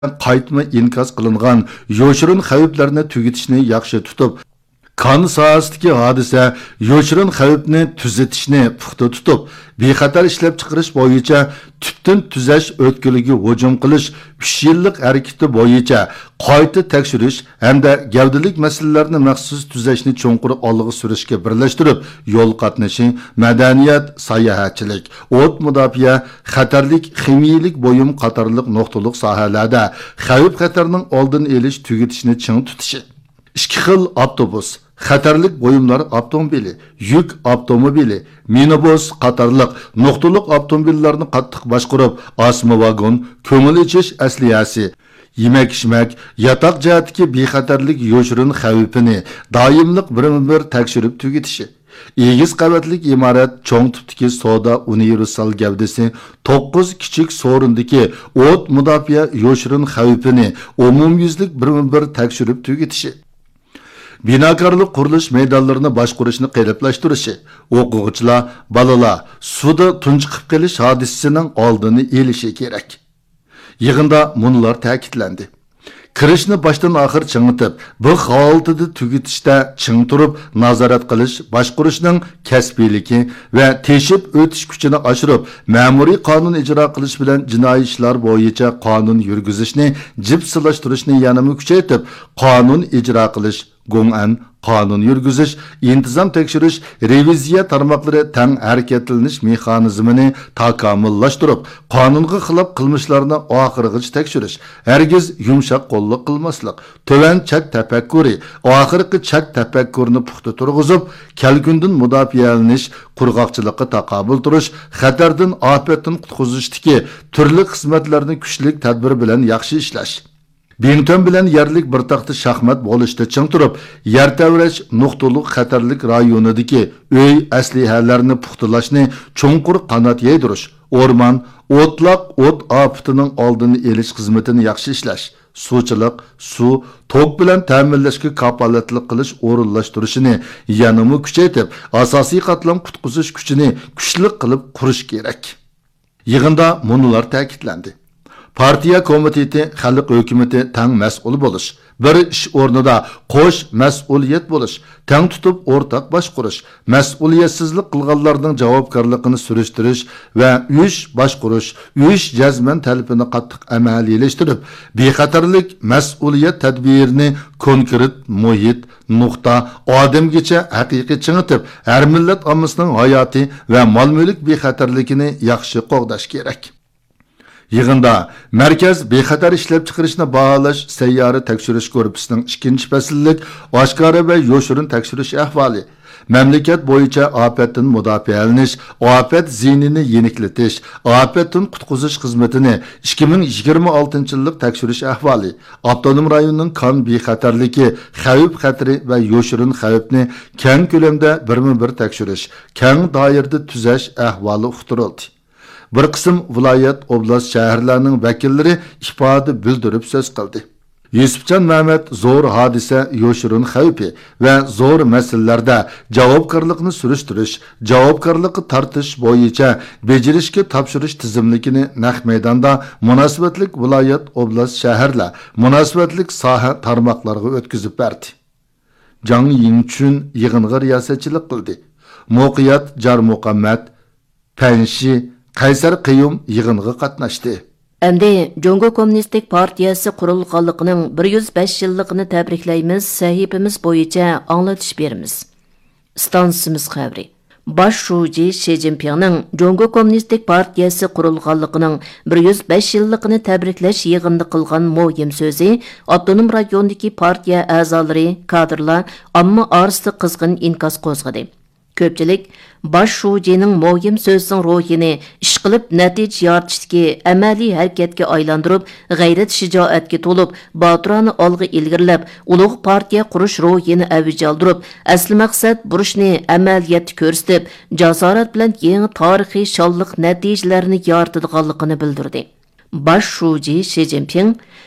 qaytma inkos qilingan yoshirin xavflarni tugatishni yaxshi tutib, qon sohasidagi hodisa yoshirin xavfni tuzatishni puxta tutib, bexatar ishlab chiqarish bo'yicha tubdan tuzash o'tkirligi hujum qilish 3 yillik harakati bo'yicha qayta tekshirish hamda gavdalik masalalarni maxsus tuzashni cho'nqur olg'a surishga birlashtirib, yo'l qatnashi, madaniyat, sayohatchilik, o't mudofaa, xatarlik, ximiyalik bo'yim qatorliq nuqtaliq sohalarda xavf xatarning oldini olish tugatishni ching tutishi. 2 xil avtobus, xatarlik bo'yimlar avtomobili, yuk avtomobili, minibus qatorliq nuqtaliq avtomobillarni qattiq boshqarib, osma vagon, ko'ngil ichish asliyasi, yemak-ichmak, yotoq jihatdagi bexatarlik yoshirin xavfini doimliq bir tekshirib tugatishi. Egiz qavatlik imorat cho'ng tipdagi soda universal gavdasi 9 kichik so'rindagi o't mudofaa yoshirin xavfini umumyuzlik bir tekshirib tugatishi. Binokorlik qurilish maydonlarini boshqarishni qaytalashtirishi, o'quvchilar, balalar suvda tunchiqib qolish hodisasining oldini olishi kerak. Yig'inda bunlar ta'kidlandi. Kirishni boshdan oxir chingitib, bu holatda tugatishda ching turib, nazorat qilish, boshqarishning kasbiyligi va teshib o'tish kuchini oshirib, ma'muriy qonun ijro qilish bilan jinoiy ishlar bo'yicha qonun yurgizishni jipsilashtirishni yanada kuchaytirib, qonun ijro qilish, Gong'an qonun yurgizish, intizom tekshirish, reviziya tarmoqlari tang harakatlanish mexanizmini takomillashtirib, qonunga xilof qilmishlarni oxirigacha tekshirish, hargiz yumshoq qo'lliq qilmaslik, to'van chak tafakkuri, oxirgi chak tafakkurni puxta turg'izib, kelgundan mudofialanish, qurg'oqchilikqa taqobil turish, xatardan, ofatdan qutqizishdagi turli xizmatlarni kuchli tadbir bilan yaxshi ishlash. Bentön bilan yerlik bir taxta shaxmat bo'lishda ching turib, yer tavrash nuqtaliq xatarlik rayonidagi uy aslihalarni puxtalashni cho'nqur qanot yeydirish, o'rmon, o'tloq, o't ofatining oldini olish xizmatini yaxshi ishlash, suvchilik, suv, tok bilan ta'minlashga kafolatlik qilish o'rinlashtirishini yanada kuchaytirib, asosiy qatlam qutqizish kuchini kuchli qilib qurish kerak. Yig'inda munolar ta'kidlandi. Partiya komiteti, xalq hukumati tang mas'ul bo'lish, bir ish o'rnida qo'sh mas'uliyat bo'lish, tang tutib o'rtaq boshqarish, mas'uliyatsizlik qilganlarning javobgarligini surishtirish va uyish boshqarish, uyish jazman talabini qattiq amaliyleştirib, bexatarlik mas'uliyat tadbirini konkret muhit, nuqta, odamgacha haqiqiy chingitib, har millat ommasining hayoti va mol-mulk bexatarligini yaxshi qo'g'dash kerak. Yig'inda Markaz bexatar ishlab chiqarishni baholash sayyora tekshirish korpusining 2-fasllik oshkora va yoshirin tekshirish ahvoli, mamlakat bo'yicha ofatdan mudofialanish, ofat zinini yeniklatish, ofatdan qutqizish xizmatini 2026-yillik tekshirish ahvoli, avtonom rayonning qon bexatarligi, xavf xatari va yoshirin xavfni keng ko'lamda bir tekshirish, keng doirada tuzash ahvoli uqtirildi. Bir qism viloyat, oblast, shaharlarning vakillari ifoda bildirib so'z qildi. Yusufjon Mehmet zo'r hodisa, yoshirin xavfi va zo'r masalalarda javobgarlikni surishtirish, javobgarlikni tartish bo'yicha bejirishga topshirish tizimligini naq maydonda munosabatlik viloyat, oblast, shaharlar munosabatlik soha tarmoqlariga o'tkazib berdi. Jang Yingchun yig'inga riyosatchilik qildi. Muqiyat Jarmuqammat, Panshi Qaysar Qiyum yig'inga qatnashdi. Endi Jongo Kommunistik Partiyasi qurilganligining 105 yilligini tabriklaymiz, sahifamiz bo'yicha anglatish beramiz. Stansimiz xabari. Baş şuji Xi Jinpingning Jongo Kommunistik Partiyasi qurilganligining 105 yilligini tabriklash yig'inida qilgan muhim so'zi avtonom rayondagi partiya a'zolari, kadrlar ammo orasida qizg'in inkos qo'zg'adi. Ko'pchilik Baş şujining muhim so'zining ruhini ish qilib natija yoritishdagi amaliy harakatga aylantirib, g'ayrat shijoatga to'lib, botirona olg'a ilgirlab, ulug' partiya qurish ruhini avj oldirib, asli maqsad burishni amaliyotda ko'rsatib, jasorat bilan yangi tarixiy shonliq natijalarni yoritadiganligini bildirdi. Baş şuji Xi Jinping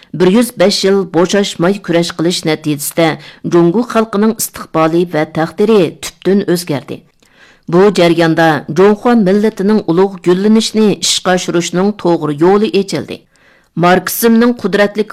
105 yil bo'shashmay kurash qilish natijasida Jongo xalqining istiqboli va taqdiri tubdan o'zgardi. Bu jarayonda Jongo millatining ulug' gullanishni ishga oshirishning to'g'ri yo'li ochildi. Marksizmning qudratli